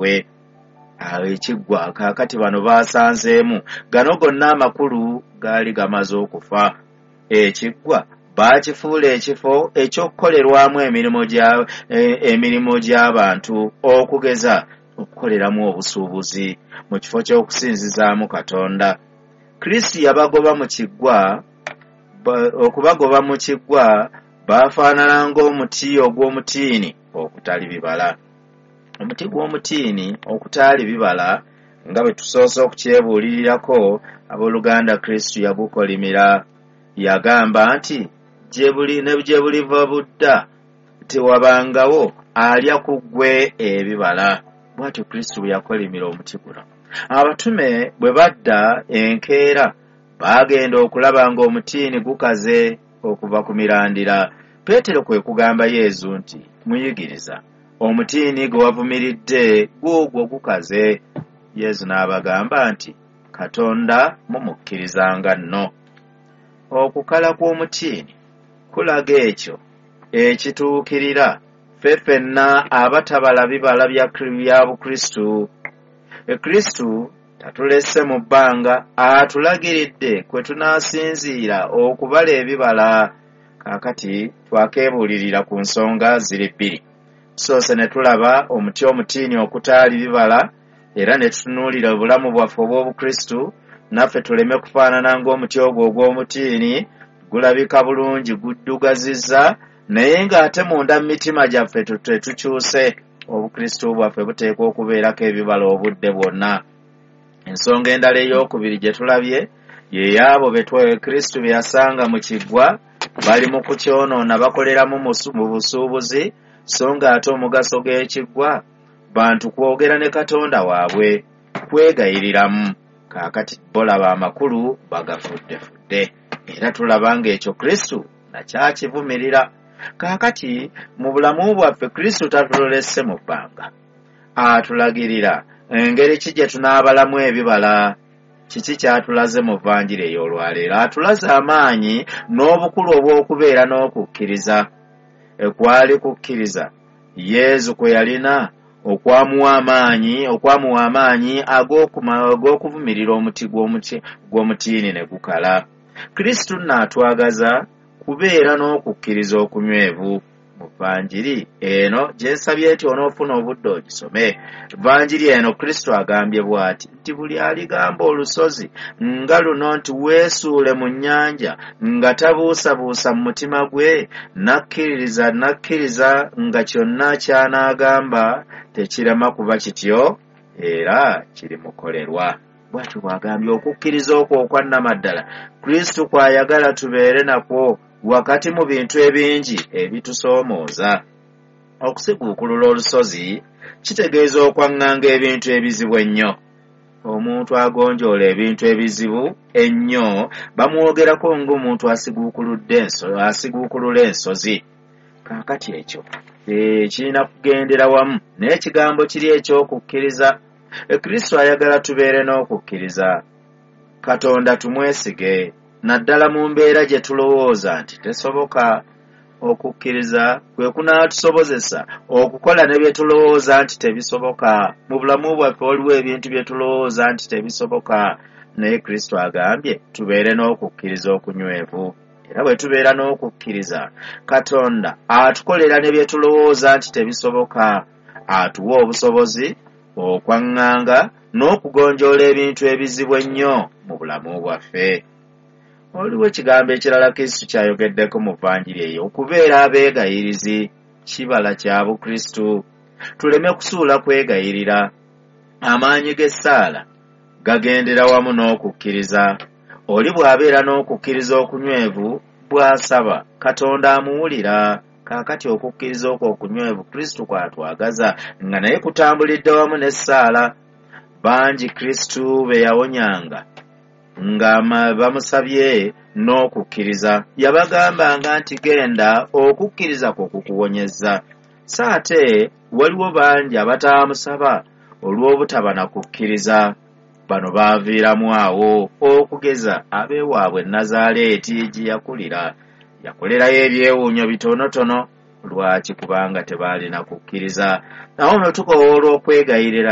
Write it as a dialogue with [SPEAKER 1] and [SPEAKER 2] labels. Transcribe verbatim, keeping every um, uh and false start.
[SPEAKER 1] kyabwe. Awo ekiggwa kaakati bano baasanzeemu gano gonna amakulu gaali gamaze okufa. Ekiggwa baakifuula ekifo eky'okukolerwamu emirimu gya emirimu gy'abantu okugeza okukoleramu obusuubuzi mu kifo ky'okusinzizaamu Katonda. Kristo yabagoba mu kiggwa, okubagoba mu kiggwa baafaanana ng'omuti ogw'omutiini okutali bibala. Omuti gw'omutiini okutaali bibala nga bwe tusoose okukyebuulirirako abooluganda Kristo yagukolimira. Yagamba nti gye buli ne gye buliva budda tewabangawo alya ku ggwe ebibala. Bw'atyo Kristo bwe yakolimira omuti guno. Abatume bwe badda enkeera baagenda okulaba ng'omutiini gukaze okuva ku mirandira. Peetero kwe kugamba Yesu nti, muyigiriza, omutiini gwe wavumiridde guugwo gukaze. Yesu n'abagamba nti, Katonda mumukkirizanga nno. Okukala kw'omutiini kulaga ekyo ekituukirira ffe ffenna abatabala bibala bya Bukristu. Kristu tatulesse mu bbanga, atulagiridde kwe tunaasinziira okubala ebibala. Kaakati twakeebuulirira ku nsonga ziri bbiri. Tusoose ne tulaba omuti omutiini okutaali bibala, era ne tutunuulira obulamu bwaffe obw'Obukristu, naffe tuleme kufaanana ng'omuti ogwo ogw'omutiini, gulabika bulungi guddugazizza, naye ng'ate munda mu mitima gyaffe tetukyuse. Obukristu bwaffe buteekwa okubeerako ebibala obudde bwonna. Ensonga endala ey'okubiri gye tulabye ye y'abo be Kristo be yasanga mu kiggwa bali mu kukyonoona bakoleramu mu busuubuzi, so ng'ate omugaso g'ekiggwa bantu kwogera ne Katonda waabwe, kwegayiriramu. Kaakati bolaba amakulu bagafuddefudde, era tulaba ng'ekyo Kristo nakyakivumirira. Kaakati mu bulamu bwaffe Kristo tatulolesse mu bbanga, atulagirira engeri ki gye tunaabalamu ebibala. Kiki kyatulaze mu Vvanjiri ey'olwaleero? Atulaze amaanyi n'obukulu obw'okubeera n'okukkiriza. Ekwali kukkiriza Yesu kwe yalina okwamuwa amaanyi okwamuwa amaanyi ag'okuvumirira omuti gw'omutiini ne gukala. Kristo n'atwagaza kubeera n'okukkiriza okunywevu. Mu Vvanjiri eno gye nsabye nti onoofuna obudde ogisome. Vvanjiri eno Kristo agambye bw'ati nti buli aligamba olusozi nga luno nti weesuule mu nnyanja nga tabuusabuusa mu mutima gwe, nakkiririza nakkiriza nga kyonna ky'anaagamba tekirema kuba kityo era kirimukolerwa. Bw'atyo bw'agambye okukkiriza okwo okwannamaddala Kristo kw'ayagala tubeere nakwo wakati mu bintu ebingi ebitusoomooza. Okusiguukulula olusozi kitegeeza okwaŋŋanga ebintu ebizibu ennyo. Omuntu agonjoola ebintu ebizibu ennyo bamwogerako ng'omuntu asiguukuludde asiguukulula ensozi. Kaakati ekyo kirina kugendera wamu n'ekigambo kiri eky'okukkiriza. Kristo ayagala tubeere n'okukkiriza. Katonda tumwesige naddala mu mbeera gye tulowooza nti tesoboka. Okukkiriza kwe kunaatusobozesa okukola ne bye tulowooza nti tebisoboka. Mu bulamu bwaffe waliwo ebintu bye tulowooza nti tebisoboka, naye Kristo agambye tubeere n'okukkiriza okunywevu. Era bwe tubeera n'okukkiriza, Katonda atukolera ne bye tulowooza nti tebisoboka, atuwa obusobozi okwaŋŋanga n'okugonjoola ebintu ebizibu ennyo mu bulamu bwaffe. Waliwo ekigambo ekirala Kristo kyayogeddeko mu Vvanjiri eyo, okubeera abeegayirizi kibala kya Bukristu. Tuleme kusuula kwegayirira. Amaanyi g'essaala gagendera wamu n'okukkiriza. Oli bw'abeera n'okukkiriza okunywevu bw'asaba, Katonda amuwulira. Kaakati okukkiriza okwo okunywevu Kristo kwatwagaza nga naye kutambulidde wamu n'essaala. Bangi Kristo be yawonyanga nga bamusabye n'okukkiriza, yabagambanga nti genda, okukkiriza kwo kukuwonyezza. So ate waliwo bangi abataamusaba olw'obutaba na kukkiriza. Bano baaviiramu awo, okugeza ab'ewaabwe Nazaaleeti gye yakulira. Yakolerayo ebyewuunyo bitonotono. Lwaki? Kubanga tebaalina kukkiriza. Nawo ne tukola olw'okwegayirira